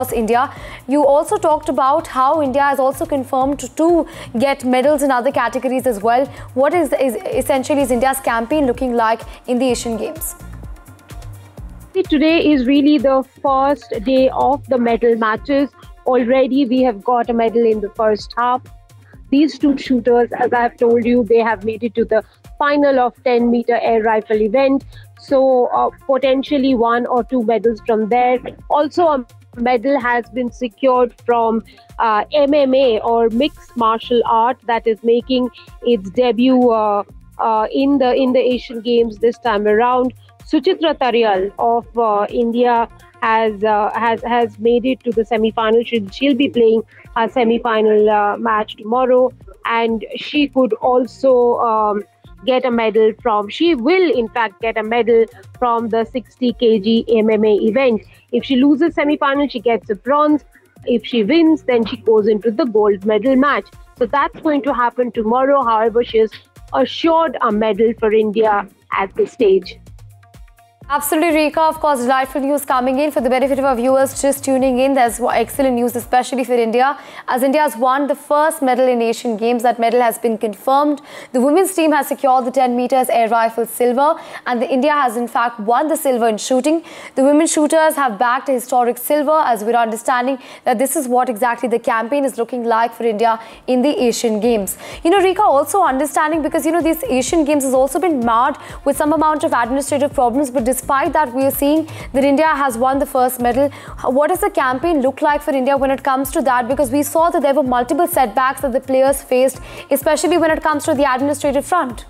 India. You also talked about how India has also confirmed to get medals in other categories as well. What is essentially is India's campaign looking like in the Asian Games? Today is really the first day of the medal matches. Already we have got a medal in the first half. These two shooters, as I have told you, they have made it to the final of 10-meter air rifle event. So potentially 1 or 2 medals from there. Also a medal has been secured from MMA or mixed martial art that is making its debut in the Asian Games this time around. Suchitra Tarial of India has made it to the semi-final. She'll be playing a semi-final match tomorrow, and she could also get a medal from. She will in fact get a medal from the 60 kg MMA event. If she loses semi-final, she gets a bronze. If she wins, then she goes into the gold medal match. So that's going to happen tomorrow. However, she has assured a medal for India at this stage. Absolutely, Rekha. Of course, delightful news coming in for the benefit of our viewers just tuning in. There's excellent news, especially for India, as India has won the first medal in Asian Games. That medal has been confirmed. The women's team has secured the 10 meters air rifle silver, and India has in fact won the silver in shooting. The women shooters have bagged a historic silver, as we're understanding that this is what exactly the campaign is looking like for India in the Asian Games. Rekha, also understanding because these Asian Games has also been marred with some amount of administrative problems, but despite that, we are seeing that India has won the first medal. What does the campaign look like for India when it comes to that? Because we saw that there were multiple setbacks that the players faced, especially when it comes to the administrative front.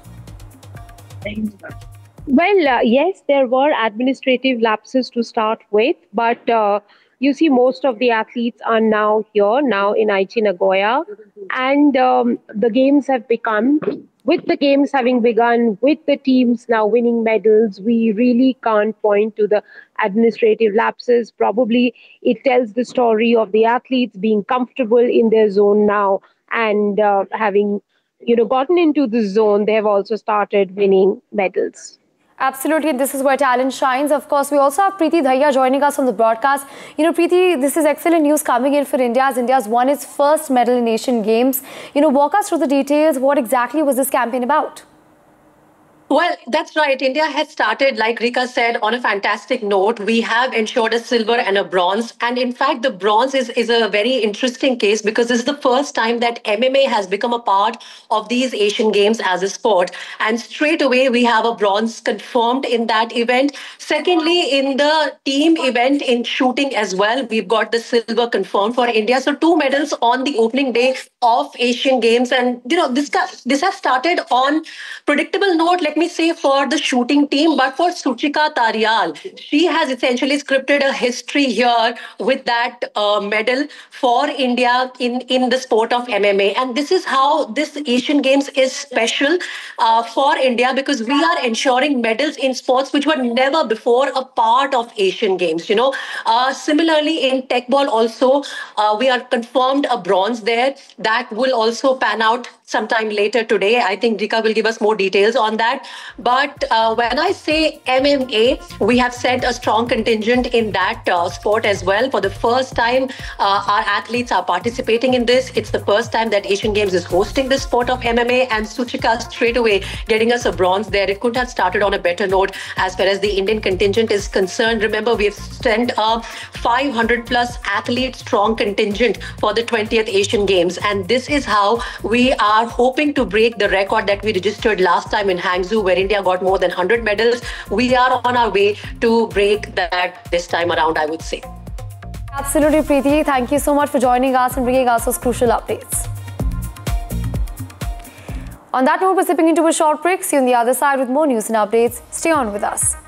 Well, yes, there were administrative lapses to start with, but you see most of the athletes are now here, now in Aichi Nagoya, and the games have become... With the games having begun, with the teams now winning medals, we really can't point to the administrative lapses. Probably it tells the story of the athletes being comfortable in their zone now, and having gotten into the zone, they have also started winning medals. Absolutely, this is where talent shines. Of course, we also have Preeti Dhaya joining us on the broadcast. Preeti, this is excellent news coming in for India, as India's won its first medal in Asian Games. Walk us through the details. What exactly was this campaign about? Well, that's right. India has started, like Rekha said, on a fantastic note. We have ensured a silver and a bronze. And in fact, the bronze is a very interesting case because this is the first time that MMA has become a part of these Asian Games as a sport. And straight away, we have a bronze confirmed in that event. Secondly, in the team event in shooting as well, we've got the silver confirmed for India. So 2 medals on the opening day of Asian Games. And, this has started on predictable note. Let me say for the shooting team, but for Suchitra Tarial, she has essentially scripted a history here with that medal for India in the sport of MMA. And this is how this Asian Games is special for India, because we are ensuring medals in sports which were never before a part of Asian Games. Similarly, in tech ball also, we are confirmed a bronze there. That will also pan out sometime later today. I think Rekha will give us more details on that. But when I say MMA, we have sent a strong contingent in that sport as well. For the first time, our athletes are participating in this. It's the first time that Asian Games is hosting this sport of MMA, and Suchitra straight away getting us a bronze there. It could have started on a better note as far as the Indian contingent is concerned. Remember, we've sent a 500 plus athlete strong contingent for the 20th Asian Games. And this is how we are hoping to break the record that we registered last time in Hangzhou, where India got more than 100 medals. We are on our way to break that this time around, I would say. Absolutely, Preeti. Thank you so much for joining us and bringing us those crucial updates. On that note, we're sipping into a short break. See you on the other side with more news and updates. Stay on with us.